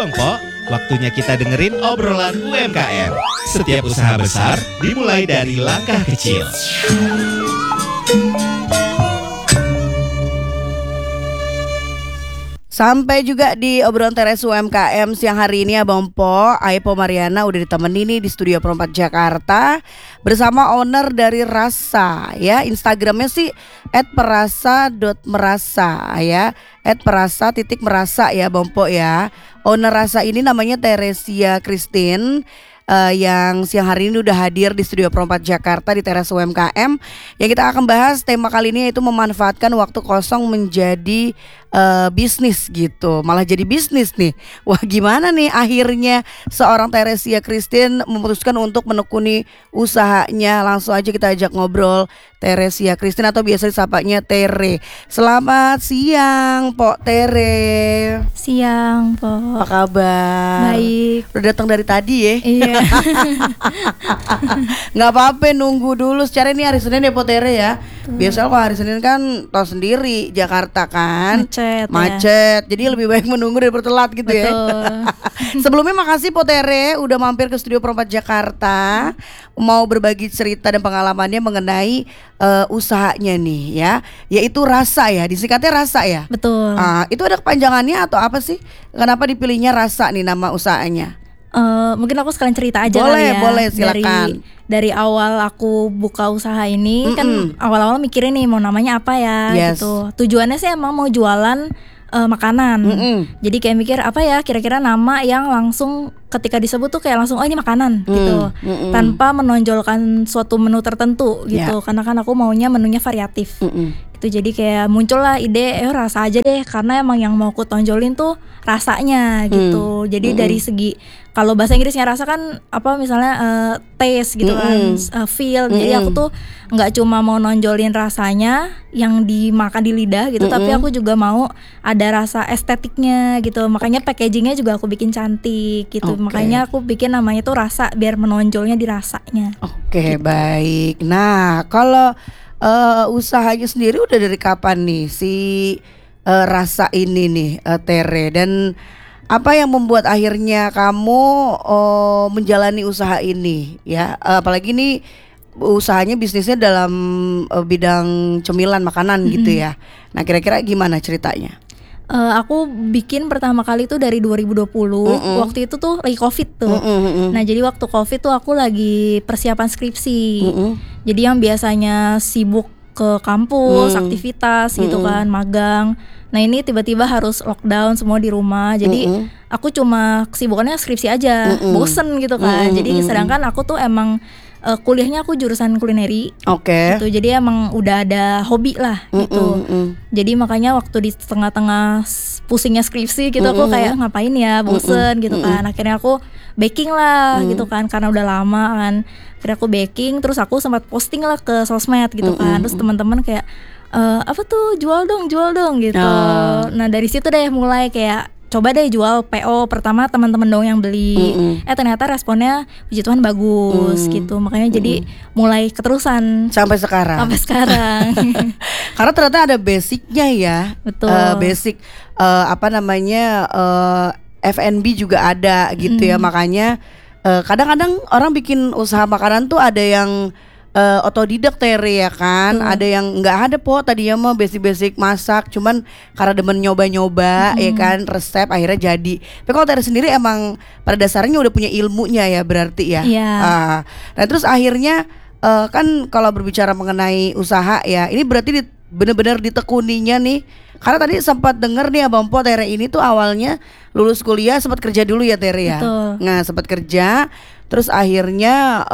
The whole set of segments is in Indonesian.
Bang Po, waktunya kita dengerin obrolan UMKM. Setiap usaha besar dimulai dari langkah kecil. Sampai juga di obrolan teres UMKM siang hari ini Abang Po, Aipo Mariana udah ditemani nih di Studio Pro 4 Jakarta bersama owner dari Rasa ya. Instagramnya sih @perasa.merasa ya, @perasa.merasa ya Bang Po ya. Owner Rasa ini namanya Teresia Christine yang siang hari ini udah hadir di Studio Pro 4 Jakarta di teras UMKM. Yang kita akan bahas tema kali ini yaitu memanfaatkan waktu kosong menjadi bisnis gitu. Malah jadi bisnis nih. Wah, gimana nih akhirnya seorang Teresia Christine memutuskan untuk menekuni usahanya. Langsung aja kita ajak ngobrol Teresia Christine atau biasa disapanya Tere. Selamat siang Pok Tere. Siang Po. Apa kabar? Baik. Udah datang dari tadi ya? Iya. Nggak apa-apa, nunggu dulu. Secara ini hari Senin ya Pok Tere ya. Biasanya kalau hari Senin kan tahu sendiri Jakarta kan macet. Jadi lebih baik menunggu daripada telat gitu. Betul. Ya. Sebelumnya makasih Pok Tere udah mampir ke Studio Pro 4 Jakarta, mau berbagi cerita dan pengalamannya mengenai usahanya nih ya, yaitu Rasa ya, disingkatnya Rasa ya. Betul. Itu ada kepanjangannya atau apa sih? Kenapa dipilihnya Rasa nih nama usahanya? Mungkin aku sekalian cerita aja boleh, kali ya. Boleh, silakan. Dari awal aku buka usaha ini kan awal-awal mikirin nih mau namanya apa ya gitu. Tujuannya sih emang mau jualan makanan. Jadi kayak mikir apa ya kira-kira nama yang langsung ketika disebut tuh kayak langsung oh ini makanan gitu. Tanpa menonjolkan suatu menu tertentu gitu. Karena kan aku maunya menunya variatif. Itu jadi kayak muncullah ide Rasa aja deh, karena emang yang mau aku tonjolin tuh rasanya gitu. Jadi dari segi kalau bahasa Inggrisnya rasa kan apa misalnya taste gitu kan, feel. Jadi aku tuh nggak cuma mau nonjolin rasanya yang dimakan di lidah gitu, tapi aku juga mau ada rasa estetiknya gitu. Makanya packagingnya juga aku bikin cantik gitu. Makanya aku bikin namanya tuh Rasa biar menonjolnya di rasanya. Oke, gitu. Baik. Nah kalau usahanya sendiri udah dari kapan nih si Rasa ini nih Tere, dan apa yang membuat akhirnya kamu menjalani usaha ini ya, apalagi ini usahanya bisnisnya dalam bidang cemilan makanan gitu ya. Nah kira-kira gimana ceritanya? Aku bikin pertama kali tuh dari 2020. Waktu itu tuh lagi COVID tuh. Nah jadi waktu COVID tuh aku lagi persiapan skripsi. Jadi yang biasanya sibuk ke kampus, aktivitas gitu kan, magang. Nah ini tiba-tiba harus lockdown semua di rumah. Jadi aku cuma kesibukannya skripsi aja, bosen gitu kan. Jadi sedangkan aku tuh emang kuliahnya aku jurusan kulineri. Gitu. Jadi emang udah ada hobi lah gitu. Jadi makanya waktu di tengah-tengah pusingnya skripsi gitu aku kayak ngapain ya, bosen gitu kan. Akhirnya aku baking lah gitu kan, karena udah lama kan. Akhirnya aku baking, terus aku sempat posting lah ke sosmed gitu kan. Terus teman-teman kayak apa tuh jual dong gitu. Nah dari situ deh mulai kayak coba deh jual PO pertama, teman-teman dong yang beli. Ternyata responnya puji Tuhan bagus gitu. Makanya jadi mulai keterusan sampai sekarang. Karena ternyata ada basicnya ya. Betul. Basic F&B juga ada gitu ya. Makanya kadang-kadang orang bikin usaha makanan tuh ada yang otodidak Tere ya kan. Ada yang nggak ada tadinya mah basic masak, cuman karena demen nyoba-nyoba ya kan resep akhirnya jadi. Tapi kalau Tere sendiri emang pada dasarnya udah punya ilmunya ya berarti ya. Nah terus akhirnya kan kalau berbicara mengenai usaha ya, ini berarti benar-benar ditekuninya nih. Karena tadi sempat dengar nih Abang Po, Tere ini tuh awalnya lulus kuliah sempat kerja dulu ya Tere ya. Nah sempat kerja, terus akhirnya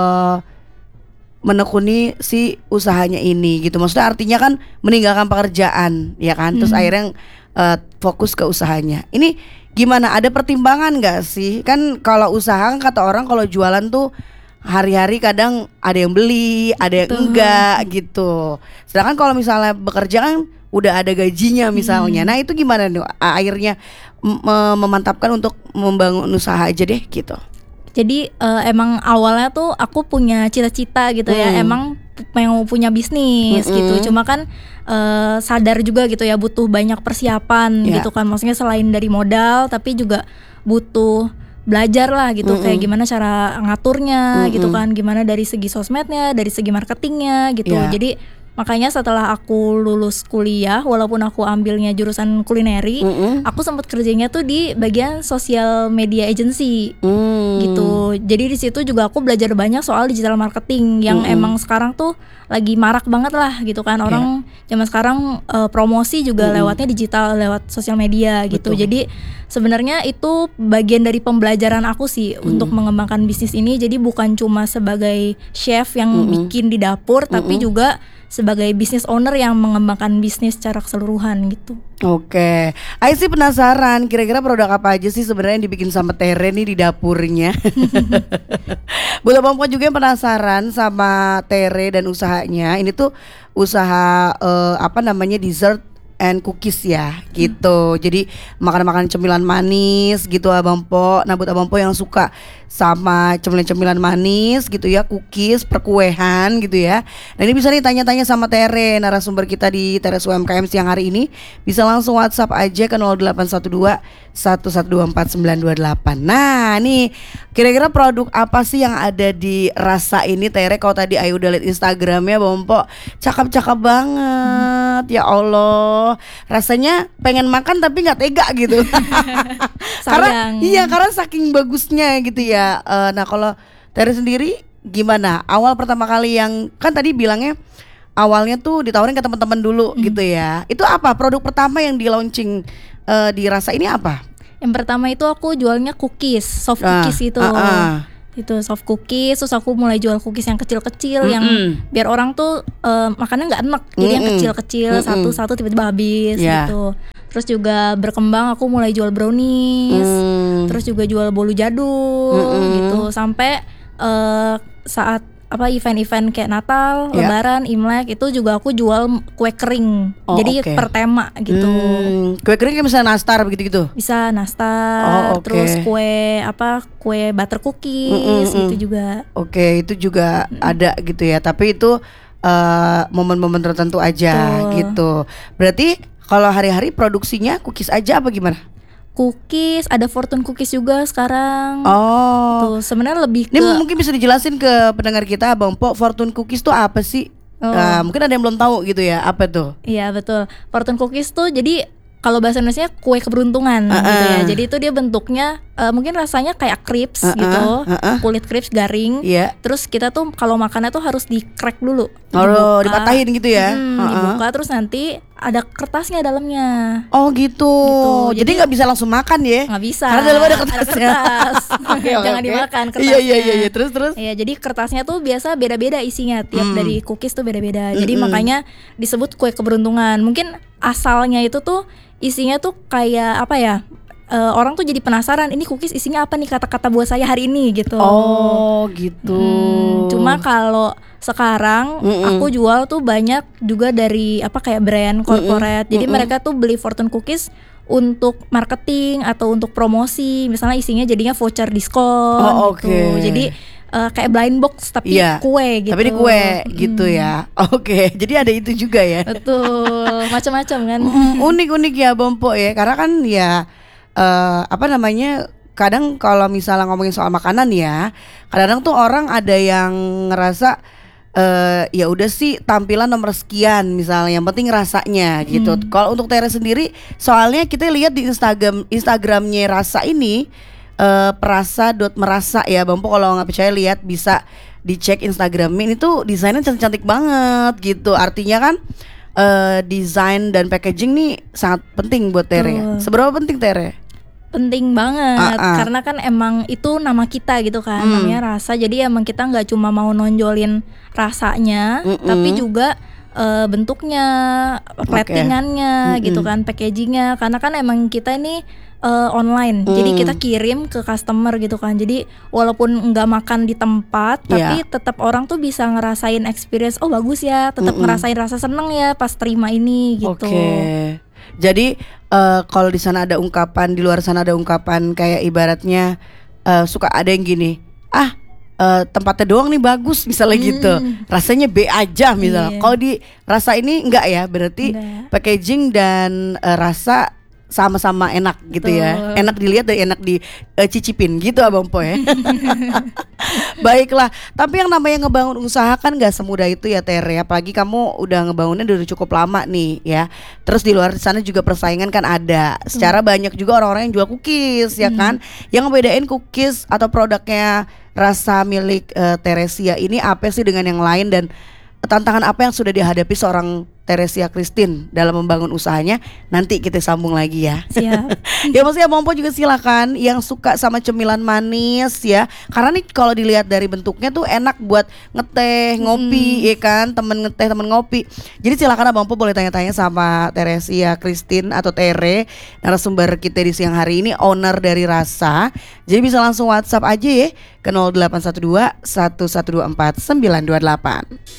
menekuni si usahanya ini gitu. Maksudnya artinya kan meninggalkan pekerjaan ya kan. Terus akhirnya fokus ke usahanya. Ini gimana, ada pertimbangan gak sih? Kan kalau usaha kan kata orang kalau jualan tuh hari-hari kadang ada yang beli, ada yang enggak gitu. Sedangkan kalau misalnya bekerja kan udah ada gajinya misalnya. Nah itu gimana nih akhirnya memantapkan untuk membangun usaha aja deh gitu? Jadi emang awalnya tuh aku punya cita-cita gitu ya. Emang mau punya bisnis gitu. Cuma kan sadar juga gitu ya, butuh banyak persiapan gitu kan. Maksudnya selain dari modal, tapi juga butuh belajar lah gitu, kayak gimana cara ngaturnya gitu kan, gimana dari segi sosmednya, dari segi marketingnya gitu. Jadi makanya setelah aku lulus kuliah, walaupun aku ambilnya jurusan kulineri, aku sempat kerjanya tuh di bagian sosial media agency gitu. Jadi di situ juga aku belajar banyak soal digital marketing yang emang sekarang tuh lagi marak banget lah gitu kan. Orang zaman sekarang promosi juga lewatnya digital, lewat sosial media gitu. Jadi sebenarnya itu bagian dari pembelajaran aku sih untuk mengembangkan bisnis ini. Jadi bukan cuma sebagai chef yang bikin di dapur, tapi juga sebagai business owner yang mengembangkan bisnis secara keseluruhan gitu. Oke, Ai sih penasaran kira-kira produk apa aja sih sebenarnya yang dibikin sama Tere nih di dapurnya. Buat abang-abang juga yang penasaran sama Tere dan usahanya, ini tuh usaha dessert and cookies ya gitu. Jadi makanan-makanan cemilan manis gitu Abang Po. Nah buat Abang Po yang suka sama cemilan-cemilan manis gitu ya, cookies, perkuehan gitu ya. Nah ini bisa nih tanya-tanya sama Tere, narasumber kita di Teres UMKM siang hari ini. Bisa langsung WhatsApp aja ke 0812 1124 928. Nah nih kira-kira produk apa sih yang ada di rasa ini Tere? Kalau tadi Ayu udah liat Instagramnya Bang Po, cakep-cakep banget. Ya Allah, rasanya pengen makan tapi nggak tega gitu. Karena saking bagusnya gitu ya. Nah kalau Tere sendiri gimana? Awal pertama kali yang kan tadi bilangnya awalnya tuh ditawarin ke teman-teman dulu gitu ya. Itu apa produk pertama yang di launching di rasa ini apa? Yang pertama itu aku jualnya cookies, soft cookies itu. Itu soft cookies, terus aku mulai jual cookies yang kecil-kecil yang biar orang tuh makannya nggak enak. Jadi yang kecil-kecil satu-satu tiba-tiba habis gitu. Terus juga berkembang aku mulai jual brownies, terus juga jual bolu jadul gitu. Sampai saat event-event kayak Natal, Lebaran, Imlek itu juga aku jual kue kering. Jadi per tema gitu. Kue kering kayak misalnya nastar begitu-gitu. Bisa nastar, terus kue butter cookies itu juga. Oke, itu juga ada gitu ya. Tapi itu momen-momen tertentu aja gitu. Berarti kalau hari-hari produksinya cookies aja apa gimana? Cookies, ada fortune cookies juga sekarang. Tuh sebenarnya lebih ke. Ini mungkin bisa dijelasin ke pendengar kita Bang Po, fortune cookies tuh apa sih? Mungkin ada yang belum tahu gitu ya, apa tuh? Iya betul. Fortune cookies tuh jadi kalau bahasa Indonesia kue keberuntungan gitu ya. Jadi itu dia bentuknya mungkin rasanya kayak crepes gitu, kulit crepes garing. Terus kita tuh kalau makannya tuh harus di crack dulu. Dipatahin gitu ya. Dibuka terus nanti ada kertasnya dalamnya. Oh gitu. Jadi nggak bisa langsung makan ya? Nggak bisa. Karena dalamnya ada kertasnya. Jangan dimakan kertasnya. Iya. Terus. Iya, jadi kertasnya tuh biasa beda-beda isinya. Tiap dari cookies tuh beda-beda. Jadi makanya disebut kue keberuntungan. Mungkin asalnya itu tuh isinya tuh kayak apa ya? Orang tuh jadi penasaran, ini cookies isinya apa nih, kata-kata buat saya hari ini gitu. Oh gitu. Cuma kalau sekarang aku jual tuh banyak juga dari kayak brand corporate. Jadi mereka tuh beli fortune cookies untuk marketing atau untuk promosi. Misalnya isinya jadinya voucher diskon gitu. Jadi kayak blind box tapi kue gitu. Tapi ini kue gitu ya. Oke, jadi ada itu juga ya. Betul, macam-macam kan. Unik-unik ya Bang Po ya. Karena kan ya kadang kalau misalnya ngomongin soal makanan ya, kadang-kadang tuh orang ada yang ngerasa ya udah sih tampilan nomor sekian misalnya, yang penting rasanya gitu. Kalau untuk Tere sendiri, soalnya kita lihat di Instagramnya Rasa ini perasa.merasa ya Bang Po, kalau nggak percaya lihat bisa dicek Instagramnya. Ini tuh desainnya cantik-cantik banget gitu. Artinya kan desain dan packaging nih sangat penting buat Tere. Seberapa penting Tere? Penting banget karena kan emang itu nama kita gitu kan, namanya Rasa. Jadi emang kita nggak cuma mau nonjolin rasanya, tapi juga bentuknya, platingannya gitu kan, packagingnya. Karena kan emang kita ini online, jadi kita kirim ke customer gitu kan. Jadi walaupun nggak makan di tempat, tapi tetap orang tuh bisa ngerasain experience. Oh bagus ya, tetap ngerasain rasa seneng ya pas terima ini gitu. Jadi kalau di sana ada ungkapan, di luar sana ada ungkapan kayak ibaratnya suka ada yang gini, tempatnya doang nih bagus misalnya gitu, rasanya B aja misalnya. Iya. Kalau di rasa ini enggak ya, berarti Enggak. packaging dan rasa sama-sama enak gitu ya, Betul. enak dilihat dan enak dicicipin gitu Abang Po ya. Baiklah, tapi yang namanya ngebangun usaha kan nggak semudah itu ya Tere, apalagi kamu udah ngebangunnya udah cukup lama nih ya. Terus di luar sana juga persaingan kan ada. Secara banyak juga orang-orang yang jual cookies ya kan. Yang ngebedain cookies atau produknya Rasa milik Teresia ini apa sih dengan yang lain, dan tantangan apa yang sudah dihadapi seorang Teresia Christine dalam membangun usahanya? Nanti kita sambung lagi ya. Siap. Ya maksudnya Bang Po juga silakan yang suka sama cemilan manis ya. Karena nih kalau dilihat dari bentuknya tuh enak buat ngeteh, ngopi ya kan, temen ngeteh, temen ngopi. Jadi silakan Bang Po boleh tanya-tanya sama Teresia Christine atau Tere, narasumber kita di siang hari ini, owner dari Rasa. Jadi bisa langsung WhatsApp aja ya ke 0812 1124 928.